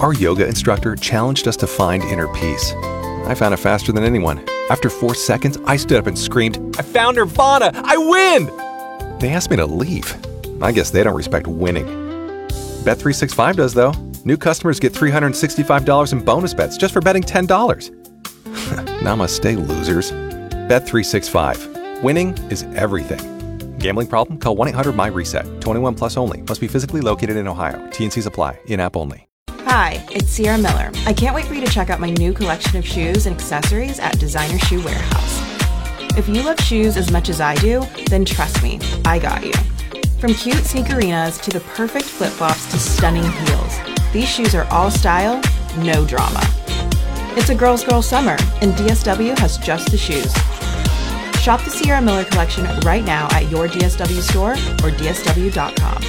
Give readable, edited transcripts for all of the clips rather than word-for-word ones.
Our yoga instructor challenged us to find inner peace. I found it faster than anyone. After 4 seconds, I stood up and screamed, "I found Nirvana! I win!" They asked me to leave. I guess they don't respect winning. Bet365 does, though. New customers get $365 in bonus bets just for betting $10. Namaste, losers. Bet365. Winning is everything. Gambling problem? Call 1-800-MY-RESET. 21 plus only. Must be physically located in Ohio. T&Cs apply. In-app only. Hi, it's Sierra Miller. I can't wait for you to check out my new collection of shoes and accessories at Designer Shoe Warehouse. If you love shoes as much as I do, then trust me, I got you. From cute sneakerinas to the perfect flip-flops to stunning heels, these shoes are all style, no drama. It's a girl's girl summer, and DSW has just the shoes. Shop the Sierra Miller collection right now at your DSW store or dsw.com.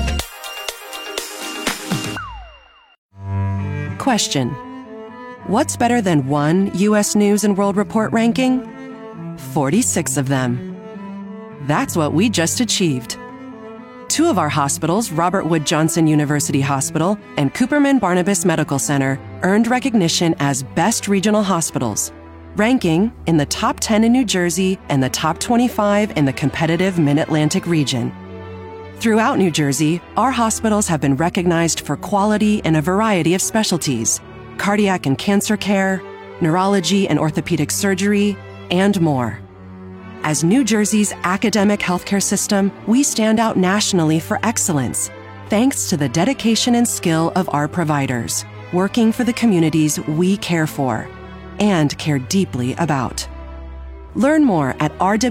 Question: what's better than one U.S. News & World Report ranking? 46 of them. That's what we just achieved. 2 of our hospitals, Robert Wood Johnson University Hospital and Cooperman Barnabas Medical Center, earned recognition as Best Regional Hospitals, ranking in the top 10 in New Jersey and the top 25 in the competitive Mid-Atlantic region. Throughout New Jersey, our hospitals have been recognized for quality in a variety of specialties: cardiac and cancer care, neurology and orthopedic surgery, and more. As New Jersey's academic healthcare system, we stand out nationally for excellence, thanks to the dedication and skill of our providers, working for the communities we care for and care deeply about. Learn more at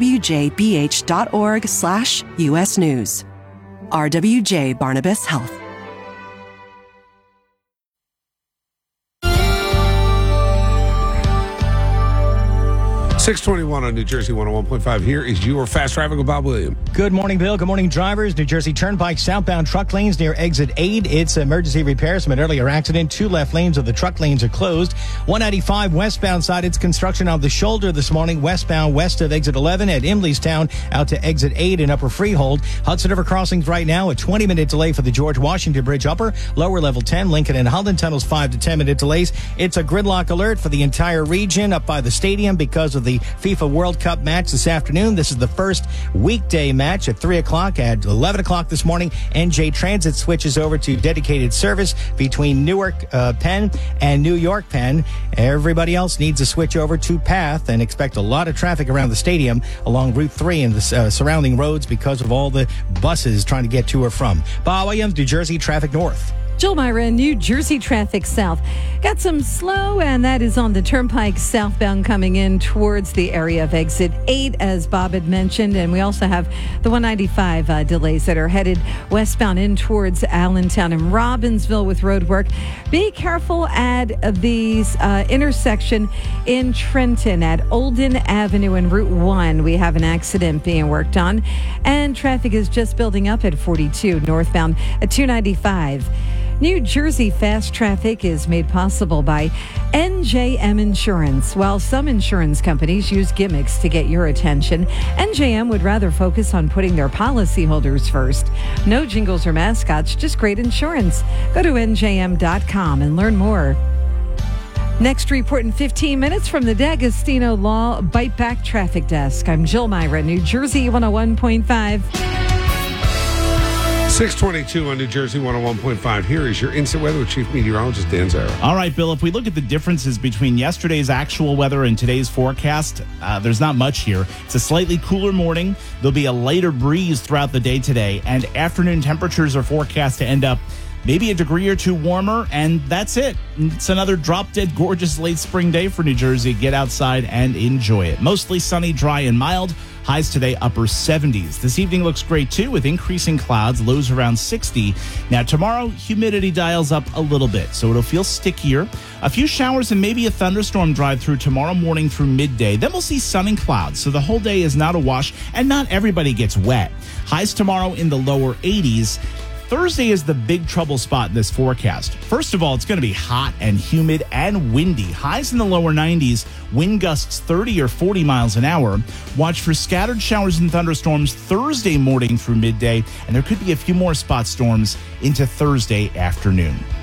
rwjbh.org/US News. RWJ Barnabas Health. 621 on New Jersey 101.5. Here is your fast traffic with Bob Williams. Good morning, Bill. Good morning, drivers. New Jersey Turnpike southbound truck lanes near exit 8. It's emergency repairs from an earlier accident. 2 left lanes of the truck lanes are closed. 195 westbound side. It's construction on the shoulder this morning. Westbound west of exit 11 at Imleystown out to exit 8 in Upper Freehold. Hudson River crossings right now. A 20-minute delay for the George Washington Bridge upper. Lower level 10. Lincoln and Holland tunnels 5 to 10-minute delays. It's a gridlock alert for the entire region up by the stadium because of the FIFA World Cup match this afternoon. This is the first weekday match at 3 o'clock. At 11 o'clock this morning, NJ Transit switches over to dedicated service between Newark Penn and New York Penn. Everybody else needs to switch over to PATH and expect a lot of traffic around the stadium along Route 3 and the surrounding roads because of all the buses trying to get to or from. Bob Williams, New Jersey Traffic North. Jill Myra, New Jersey traffic south. Got some slow, and that is on the Turnpike southbound coming in towards the area of exit 8, as Bob had mentioned. And we also have the 195 delays that are headed westbound in towards Allentown and Robbinsville with road work. Be careful at the intersection in Trenton at Olden Avenue and Route 1. We have an accident being worked on, and traffic is just building up at 42 northbound at 295. New Jersey fast traffic is made possible by NJM Insurance. While some insurance companies use gimmicks to get your attention, NJM would rather focus on putting their policyholders first. No jingles or mascots, just great insurance. Go to njm.com and learn more. Next report in 15 minutes from the D'Agostino Law Bite Back Traffic Desk. I'm Jill Myra, New Jersey 101.5. 622 on New Jersey 101.5. Here is your instant weather with Chief Meteorologist Dan Zara. All right, Bill, if we look at the differences between yesterday's actual weather and today's forecast, there's not much here. It's a slightly cooler morning. There'll be a lighter breeze throughout the day today, and afternoon temperatures are forecast to end up maybe a degree or two warmer, and that's it. It's another drop-dead gorgeous late spring day for New Jersey. Get outside and enjoy it. Mostly sunny, dry, and mild. Highs today, upper 70s. This evening looks great, too, with increasing clouds, lows around 60. Now, tomorrow, humidity dials up a little bit, so it'll feel stickier. A few showers and maybe a thunderstorm drive through tomorrow morning through midday. Then we'll see sun and clouds, so the whole day is not a wash, and not everybody gets wet. Highs tomorrow in the lower 80s. Thursday is the big trouble spot in this forecast. First of all, it's going to be hot and humid and windy. Highs in the lower 90s, wind gusts 30 or 40 miles an hour. Watch for scattered showers and thunderstorms Thursday morning through midday, and there could be a few more spot storms into Thursday afternoon.